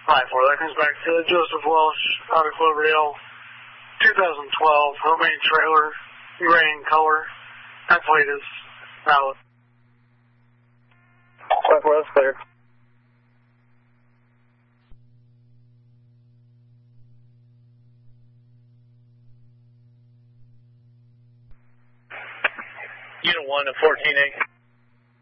5-4, that comes back to Joseph Welsh out of Cloverdale, 2012, homemade trailer, uranium color, that's the latest, valid. 5-4, that's clear. Unit 1 to 14A.